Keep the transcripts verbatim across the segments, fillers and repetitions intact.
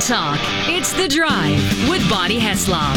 talk. It's The Drive with Bonnie Heslop.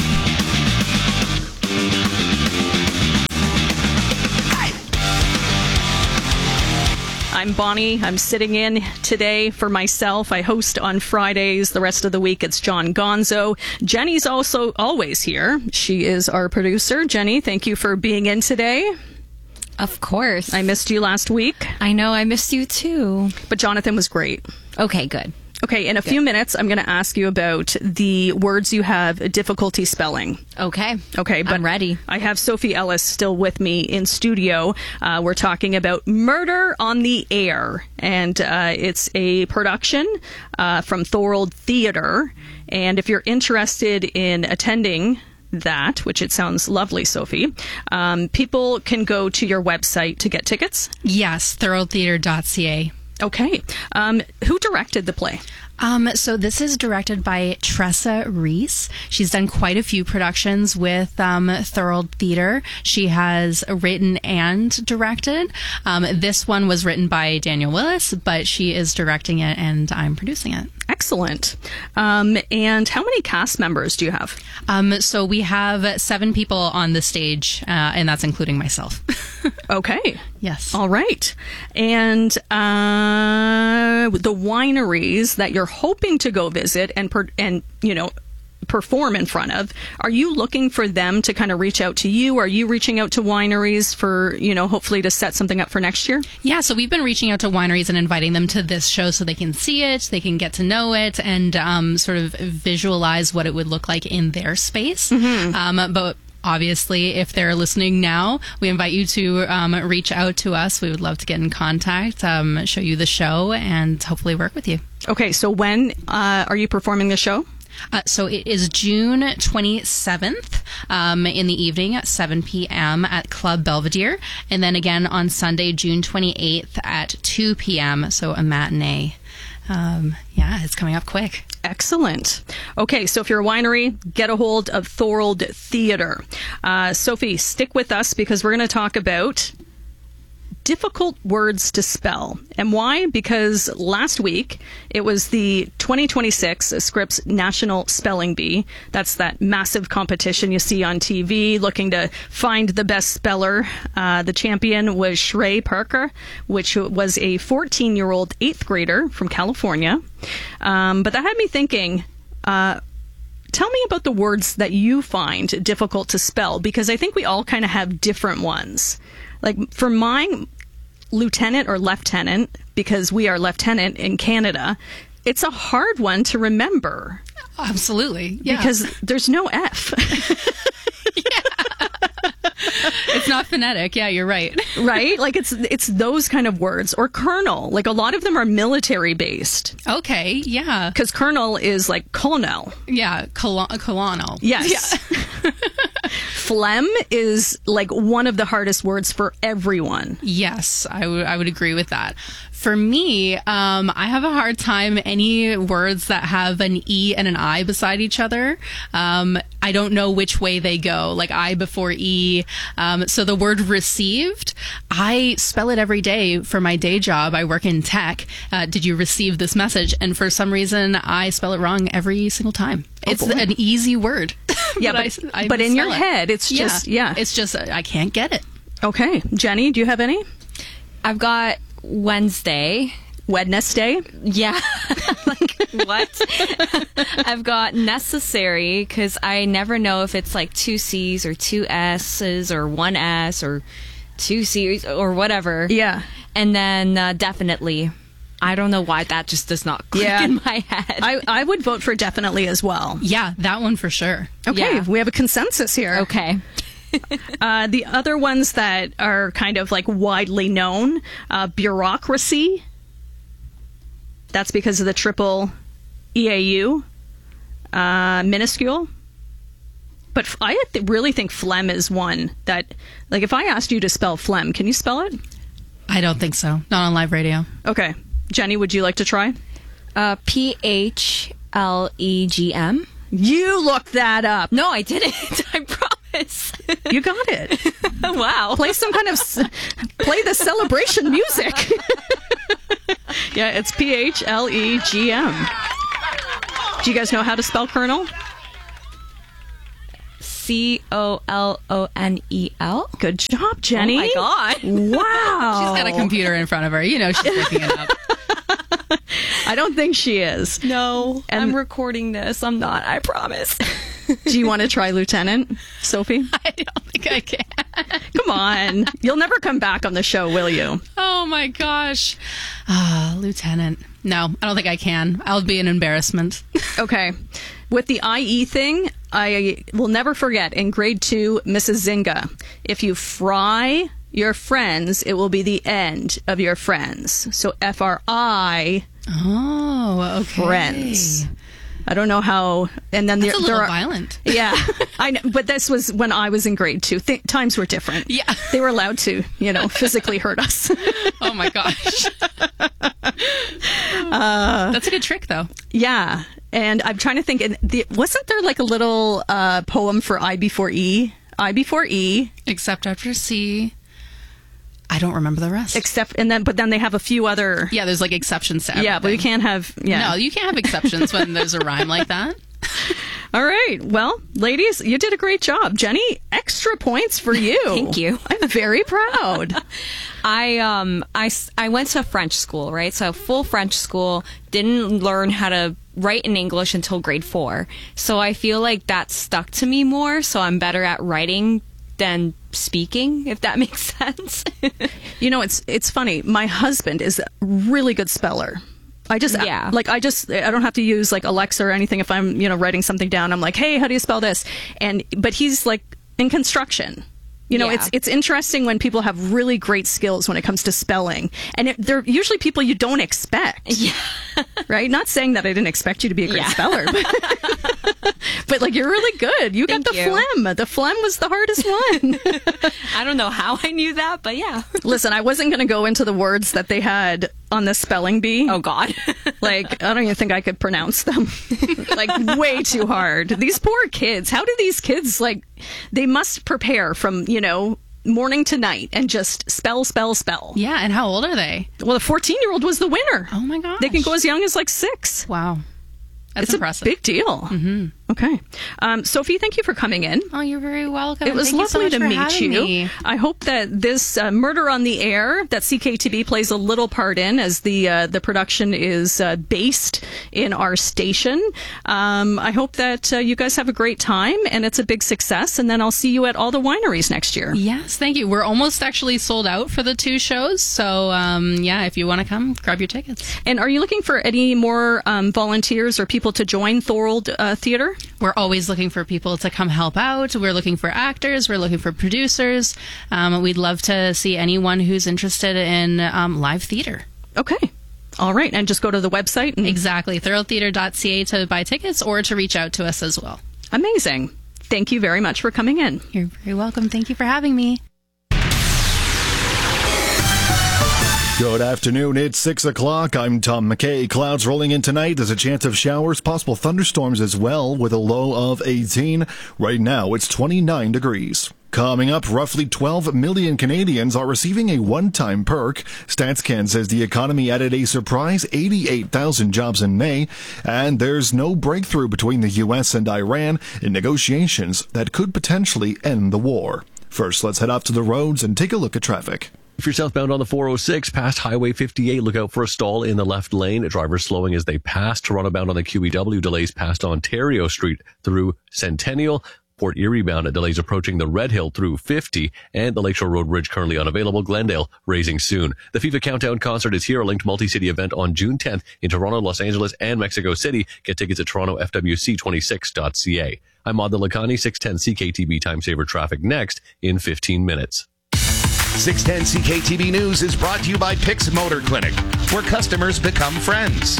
I'm Bonnie. I'm sitting in today for myself. I host on Fridays. The rest of the week, it's John Gonzo. Jenny's also always here. She is our producer. Jenny, thank you for being in today. Of course. I missed you last week. I know, I missed you too. But Jonathan was great. Okay, good. Okay, in a Good. few minutes, I'm going to ask you about the words you have difficulty spelling. Okay. Okay, but I'm ready. I have Sophie Ellis still with me in studio. Uh, we're talking about Murder on the Air, and uh, it's a production uh, from Thorold Theatre. And if you're interested in attending that, which it sounds lovely, Sophie, um, people can go to your website to get tickets. Yes, thorold theatre dot c a. Okay. Um, who directed the play? Um, so this is directed by Tressa Reese. She's done quite a few productions with um, Thorold Theatre. She has written and directed. Um, this one was written by Daniel Willis, but she is directing it and I'm producing it. Excellent. Um, and how many cast members do you have? Um, so we have seven people on the stage, uh, and that's including myself. Okay. Yes. All right. And uh, the wineries that you're hoping to go visit and, per- and you know, perform in front of, are you looking for them to kind of reach out to you? Are you reaching out to wineries for, you know, hopefully to set something up for next year? Yeah, so we've been reaching out to wineries and inviting them to this show so they can see it, they can get to know it, and um, sort of visualize what it would look like in their space. Mm-hmm. Um, but obviously, if they're listening now, we invite you to um, reach out to us. We would love to get in contact, um, show you the show, and hopefully work with you. Okay, so when uh, are you performing the show? Uh, so it is June twenty-seventh um, in the evening at seven p.m. at Club Belvedere. And then again on Sunday, June twenty-eighth at two p.m. So a matinee. Um, yeah, it's coming up quick. Excellent. Okay, so if you're a winery, get a hold of Thorold Theatre. Uh, Sophie, stick with us because we're going to talk about difficult words to spell. And why? Because last week it was the twenty twenty-six Scripps National Spelling Bee. That's that massive competition you see on T V looking to find the best speller. Uh, the champion was Shrey Parker, which was a fourteen-year-old eighth grader from California. Um, but that had me thinking, uh, tell me about the words that you find difficult to spell, because I think we all kind of have different ones. Like for mine, lieutenant or lieutenant, because we are lieutenant in Canada, it's a hard one to remember. Absolutely. Yeah. Because there's no F. It's not phonetic. Yeah, you're right. Right? Like it's it's those kind of words. Or colonel. Like a lot of them are military based. Okay, yeah. Because colonel is like colonel. Yeah, col- colonel. Yes. Yeah. Phlegm is like one of the hardest words for everyone. Yes, I would I would agree with that. For me, um, I have a hard time any words that have an E and an I beside each other. Um, I don't know which way they go, like I before E. Um, so the word received, I spell it every day for my day job. I work in tech. Uh, did you receive this message? And for some reason, I spell it wrong every single time. Oh, it's boy. an easy word. Yeah, but, but, I, I but in your misspell it. head, it's just, yeah. yeah. It's just, I can't get it. Okay. Jenny, do you have any? I've got Wednesday. Wednesday? Yeah. Like, what? I've got necessary because I never know if it's like two C's or two S's or one S or two C's or whatever. Yeah. And then uh, definitely. I don't know why that just does not click Yeah. in my head. I, I would vote for definitely as well. Yeah, that one for sure. Okay, Yeah. we have a consensus here. Okay. Uh, the other ones that are kind of like widely known, uh, bureaucracy. That's because of the triple E A U. Uh, minuscule. But f- I th- really think phlegm is one that, like, if I asked you to spell phlegm, can you spell it? I don't think so. Not on live radio. Okay. Jenny, would you like to try? Uh, P H L E G M. You looked that up. No, I didn't. I promise. You got it. Wow. Play some kind of s- play the celebration music. Yeah, it's P H L E G M. Do you guys know how to spell colonel? C O L O N E L. Good job, Jenny. Oh my God. Wow. She's got a computer in front of her. You know she's looking it up. I don't think she is. No, And- I'm recording this. I'm not, I promise. Do you want to try Lieutenant, Sophie? I don't think I can. Come on. You'll never come back on the show, will you? Oh my gosh. Ah, Lieutenant. No, I don't think I can. I'll be an embarrassment. Okay. With the I E thing, I will never forget in grade two, Missus Zinga. If you fry your friends, it will be the end of your friends. So F R I, Oh, okay. friends. I don't know how. And then That's there, a little there are, violent. Yeah, I know, but this was when I was in grade two. Th- times were different. Yeah. They were allowed to, you know, physically hurt us. Oh my gosh. uh, That's a good trick, though. Yeah. And I'm trying to think, and the, wasn't there like a little uh, poem for I before E? I before E. Except after C. I don't remember the rest. Except, and then, but then they have a few other. Yeah, there's like exceptions to everything. Yeah, but you can't have. Yeah. No, you can't have exceptions when there's a rhyme like that. All right. Well, ladies, you did a great job. Jenny, extra points for you. Thank you. I'm very proud. I um I, s- I went to French school, right? So full French school, didn't learn how to write in English until grade four. So I feel like that stuck to me more. So I'm better at writing than speaking, if that makes sense. You know, it's it's funny. My husband is a really good speller. I just, Yeah. like, I just, I don't have to use like Alexa or anything. If I'm, you know, writing something down, I'm like, hey, how do you spell this? And, but he's like in construction. You know, Yeah. it's it's interesting when people have really great skills when it comes to spelling. And it, they're usually people you don't expect. Yeah. Right? Not saying that I didn't expect you to be a great Yeah. speller. But, but like, you're really good. You got Thank the you. phlegm. The phlegm was the hardest one. I don't know how I knew that, but yeah. Listen, I wasn't going to go into the words that they had on the spelling bee. Oh, God. Like, I don't even think I could pronounce them. Like, way too hard. These poor kids. How do these kids, like, they must prepare from, you know, morning to night and just spell, spell, spell. Yeah, and how old are they? Well, the fourteen-year-old was the winner. Oh my gosh. They can go as young as like six. Wow. That's It's impressive. a big deal. Mm-hmm. Okay. Um, Sophie, thank you for coming in. Oh, you're very welcome. It was Thank you so lovely much to for meet having you. me. I hope that this uh, Murder on the Air that C K T B plays a little part in, as the uh, the production is uh, based in our station. Um, I hope that uh, you guys have a great time and it's a big success. And then I'll see you at all the wineries next year. Yes, thank you. We're almost actually sold out for the two shows. So, um, yeah, if you want to come, grab your tickets. And are you looking for any more um, volunteers or people to join Thorold uh, Theatre? We're always looking for people to come help out. We're looking for actors. We're looking for producers. Um, we'd love to see anyone who's interested in um, live theater. Okay. All right. And just go to the website. And Exactly. thorold theater dot c a to buy tickets or to reach out to us as well. Amazing. Thank you very much for coming in. You're very welcome. Thank you for having me. Good afternoon. It's six o'clock. I'm Tom McKay. Clouds rolling in tonight. There's a chance of showers, possible thunderstorms as well, with a low of eighteen. Right now, it's twenty-nine degrees. Coming up, roughly twelve million Canadians are receiving a one-time perk. StatsCan says the economy added a surprise eighty-eight thousand jobs in May, and there's no breakthrough between the U S and Iran in negotiations that could potentially end the war. First, let's head off to the roads and take a look at traffic. If you're southbound on the four oh six past Highway fifty-eight, look out for a stall in the left lane. Drivers slowing as they pass. Toronto bound on the Q E W, delays past Ontario Street through Centennial. Port Erie bound, delays approaching the Red Hill through fifty, and the Lakeshore Road Bridge currently unavailable. Glendale raising soon. The FIFA Countdown concert is here, a linked multi-city event on June tenth in Toronto, Los Angeles, and Mexico City. Get tickets at toronto f w c twenty-six dot c a. I'm Adil Lakhani, six ten C K T B Time Saver Traffic next in fifteen minutes. six ten C K T B News is brought to you by Pix Motor Clinic, where customers become friends.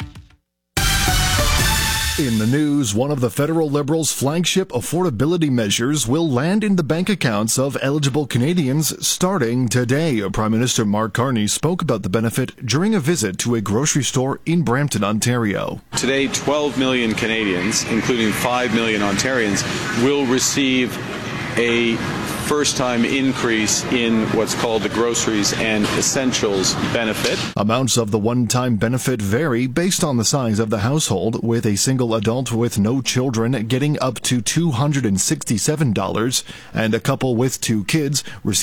In the news, one of the federal Liberals' flagship affordability measures will land in the bank accounts of eligible Canadians starting today. Prime Minister Mark Carney spoke about the benefit during a visit to a grocery store in Brampton, Ontario. Today, twelve million Canadians, including five million Ontarians, will receive a first-time increase in what's called the groceries and essentials benefit. Amounts of the one-time benefit vary based on the size of the household, with a single adult with no children getting up to two hundred sixty-seven dollars and a couple with two kids receiving